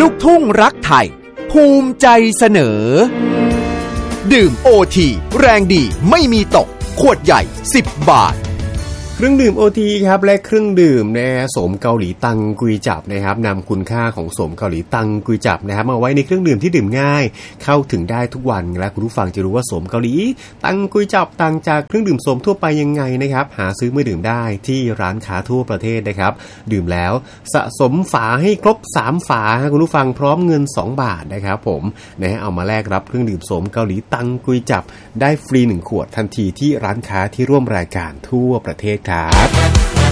ลูกทุ่งรักไทยภูมิใจเสนอดื่มโอทีแรงดีไม่มีตกขวดใหญ่10 บาทเครื่องดื่มโอทีครับและเครื่องดื่มนะโสมเกาหลีตังกุยจับนะครับนำคุณค่าของโสมเกาหลีตังกุยจับนะครับมาไว้ในเครื่องดื่มที่ดื่มง่ายเข้าถึงได้ทุกวันและคุณผู้ฟังจะรู้ว่าโสมเกาหลีตังกุยจับต่างจากเครื่องดื่มโสมทั่วไปยังไงนะครับหาซื้อมาดื่มได้ที่ร้านค้าทั่วประเทศนะครับดื่มแล้วสะสมฝาให้ครบ3ฝาคุณผู้ฟังพร้อมเงิน2 บาทนะครับผมนะเอามาแลกรับเครื่องดื่มโสมเกาหลีตังกุยจับได้ฟรี1 ขวดทันทีที่ร้านค้าที่ร่วมรายการทั่วประเทศครับ